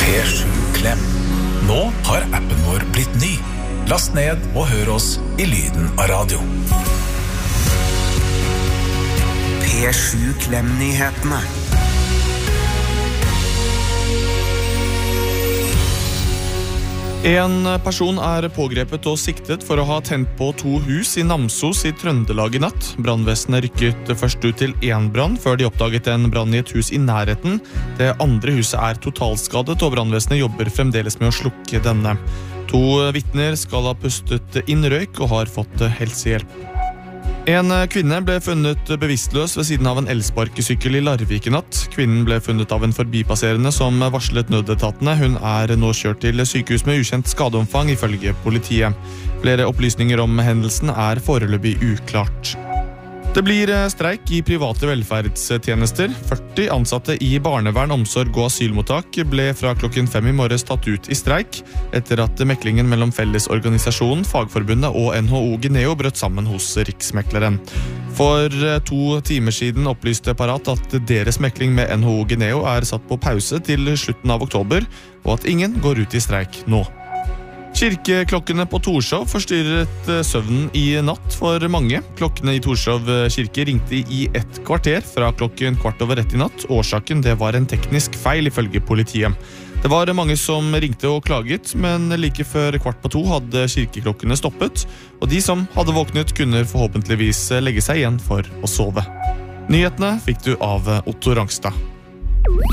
P7 Klem. Nå har appen vår blitt ny. Last ned og hør oss i lyden av radio. P7 Klem-nyhetene. En person pågrepet og siktet for å ha tent på 2 hus i Namsos i Trøndelag i natt. Brannvesenet rykket først ut til 1 brann, før de oppdaget en brann i et hus i nærheten. Det andre huset totalskadet, og brannvesenet jobber fremdeles med å slukke denne. 2 vitner skal ha pustet inn røyk og har fått helsehjelp. En kvinne ble funnet bevisstløs ved siden av en elsparkesykkel i Larvik i natt. Kvinnen ble funnet av en forbipasserende som varslet nødetatene. Hun nå kjørt til sykehus med ukjent skadeomfang ifølge politiet. Flere opplysninger om hendelsen foreløpig uklart. Det blir streik i private velferdstjenester. 40 ansatte i barnevern, omsorg og asylmottak ble fra klokken 5 i morges tatt ut i streik, etter at meklingen mellom Fellesorganisasjonen, Fagforbundet og NHO Geneo brøt sammen hos Riksmekleren. For 2 timer siden opplyste Parat at deres mekling med NHO Geneo satt på pause til slutten av oktober, og at ingen går ut i streik nå. Kirkeklokkene på Torshov forstyrret søvnen i natt for mange. Klokkene i Torshov kirke ringte i 1 kvarter fra klokken 1:15 i natt. Årsaken var en teknisk feil ifølge politiet. Det var mange som ringte og klaget, men like før 1:15 hadde kirkeklokkene stoppet, og de som hadde våknet kunne forhåpentligvis legge seg igjen for å sove. Nyhetene fikk du av Otto Rangstad.